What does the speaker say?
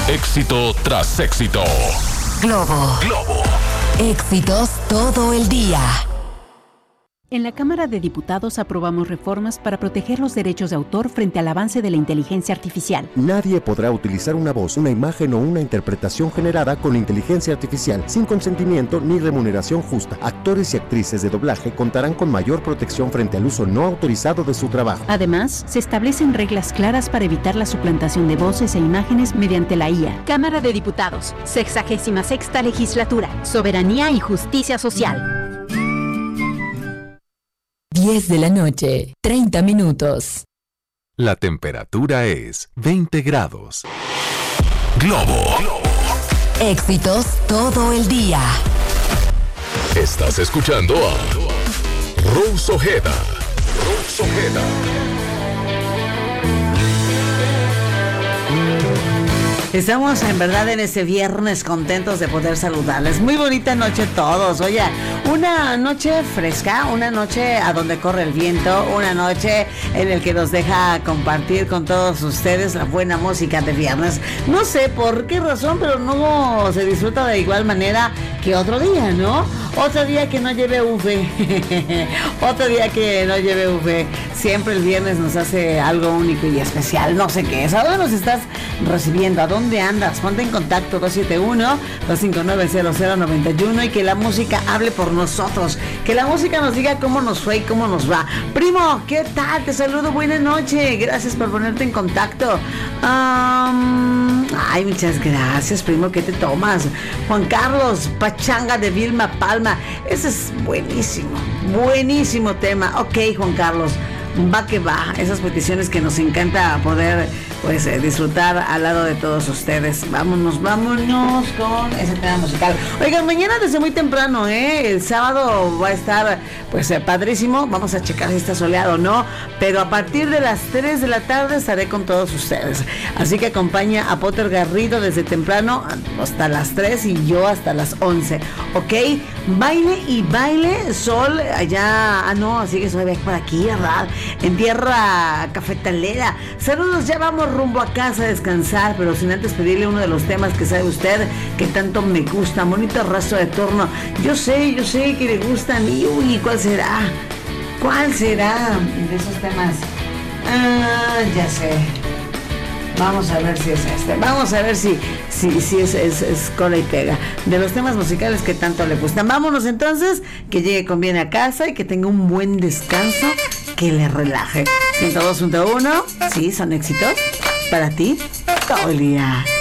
Éxito tras éxito. Globo. Éxitos todo el día. En la Cámara de Diputados aprobamos reformas para proteger los derechos de autor frente al avance de la inteligencia artificial. Nadie podrá utilizar una voz, una imagen o una interpretación generada con inteligencia artificial sin consentimiento ni remuneración justa. Actores y actrices de doblaje contarán con mayor protección frente al uso no autorizado de su trabajo. Además, se establecen reglas claras para evitar la suplantación de voces e imágenes mediante la IA. Cámara de Diputados, 66ª Legislatura, Soberanía y Justicia Social. 10 de la noche, 30 minutos. La temperatura es 20 grados. Globo. Éxitos todo el día. Estás escuchando a Rose Ojeda. Estamos en verdad en este viernes contentos de poder saludarles. Muy bonita noche todos. Oye, una noche fresca, una noche a donde corre el viento, una noche en el que nos deja compartir con todos ustedes la buena música de viernes. No sé por qué razón, pero no se disfruta de igual manera que otro día, ¿no? Otro día que no lleve V. Otro día que no lleve V. Siempre el viernes nos hace algo único y especial. No sé qué es. ¿A dónde nos estás recibiendo? ¿A dónde andas? Ponte en contacto 271-259-0091 y que la música hable por nosotros. Que la música nos diga cómo nos fue y cómo nos va. Primo, ¿qué tal? Te saludo. Buenas noches. Gracias por ponerte en contacto. Ay, muchas gracias, primo. ¿Qué te tomas? Juan Carlos, Pachanga de Vilma Palma. Ese es buenísimo. Buenísimo tema. Ok, Juan Carlos. Va que va, esas peticiones que nos encanta poder disfrutar al lado de todos ustedes. Vámonos con ese tema musical. Oigan, mañana desde muy temprano, el sábado va a estar padrísimo. Vamos a checar si está soleado o no, pero a partir de las 3 de la tarde estaré con todos ustedes. Así que acompaña a Potter Garrido desde temprano hasta las 3 y yo hasta las 11, ¿ok? Baile y baile, sol allá, sigue suave por aquí, ¿verdad? En tierra cafetalera. Saludos, ya vamos rumbo a casa a descansar, pero sin antes pedirle uno de los temas que sabe usted que tanto me gusta. Bonito rastro de torno. Yo sé que le gustan. Y ¿cuál será? ¿Cuál será de esos temas? Ya sé. Vamos a ver si es este. Vamos a ver si es cola y pega. De los temas musicales que tanto le gustan. Vámonos entonces, que llegue con bien a casa y que tenga un buen descanso, que le relaje. 102.1, sí, son éxitos para ti todo el día.